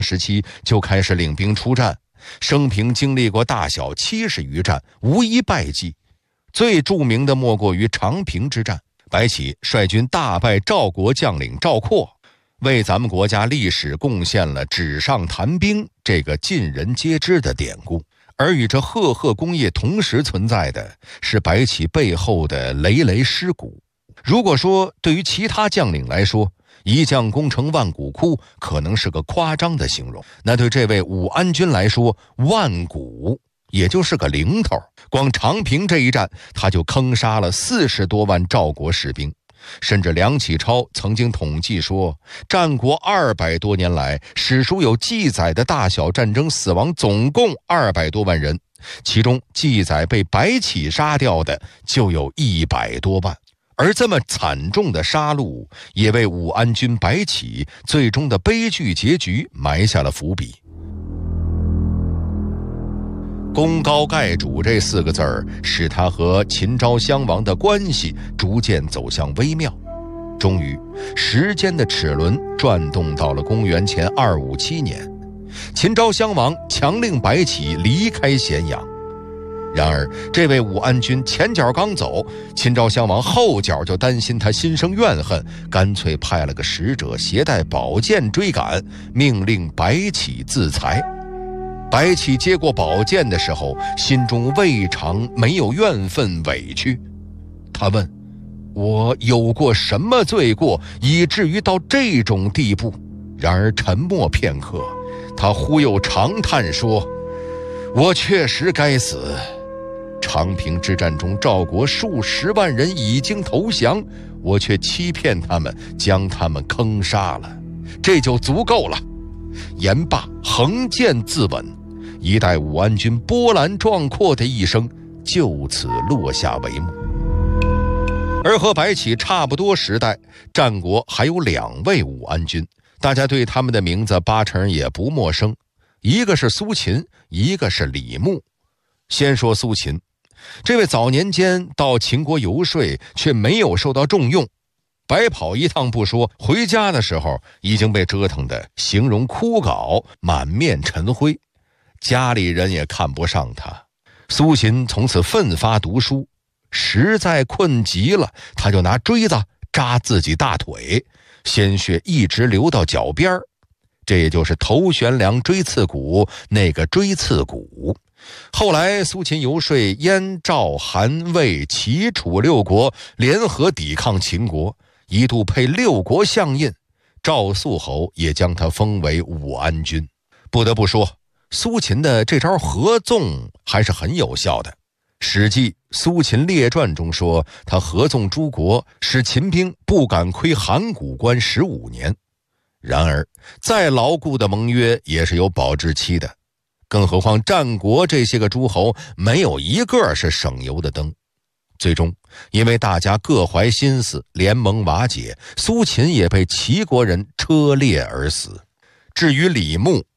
时期就开始领兵出战，生平经历过大小70余战，无一败绩。最著名的莫过于长平之战，白起率军大败赵国将领赵括，为咱们国家历史贡献了纸上谈兵这个尽人皆知的典故。而与这赫赫功业同时存在的是白起背后的累累尸骨。如果说对于其他将领来说，一将功成万骨枯可能是个夸张的形容，那对这位武安君来说，万骨也就是个零头。光长平这一战，他就坑杀了40多万赵国士兵。甚至梁启超曾经统计说，战国200多年来，史书有记载的大小战争死亡总共200多万人，其中记载被白起杀掉的就有100多万。而这么惨重的杀戮，也为武安君白起最终的悲剧结局埋下了伏笔。功高盖主这4个字儿，使他和秦昭襄王的关系逐渐走向微妙。终于，时间的齿轮转动到了公元前257年，秦昭襄王强令白起离开咸阳。然而，这位武安君前脚刚走，秦昭襄王后脚就担心他心生怨恨，干脆派了个使者携带宝剑追赶，命令白起自裁。白起接过宝剑的时候，心中未尝没有怨愤委屈。他问：我有过什么罪过，以至于到这种地步？然而沉默片刻，他忽又长叹说：我确实该死。长平之战中，赵国数十万人已经投降，我却欺骗他们，将他们坑杀了，这就足够了。言罢，横剑自刎。一代武安君波澜壮阔的一生就此落下帷幕。而和白起差不多时代，战国还有2位武安君，大家对他们的名字八成也不陌生，一个是苏秦，一个是李牧。先说苏秦，这位早年间到秦国游说，却没有受到重用，白跑一趟不说，回家的时候已经被折腾得形容枯槁，满面尘灰，家里人也看不上他。苏秦从此奋发读书，实在困极了，他就拿锥子扎自己大腿，鲜血一直流到脚边，这也就是头悬梁锥刺股那个锥刺股。后来苏秦游说燕、赵、韩、魏、齐、楚6国联合抵抗秦国，一度配6国相印，赵肃侯也将他封为武安君。不得不说，苏秦的这招合纵还是很有效的。《史记·苏秦列传》中说，他合纵诸国，使秦兵不敢窥函谷关15年。然而，再牢固的盟约也是有保质期的，更何况战国这些个诸侯没有一个是省油的灯。最终，因为大家各怀心思，联盟瓦解，苏秦也被齐国人车裂而死。至于李牧，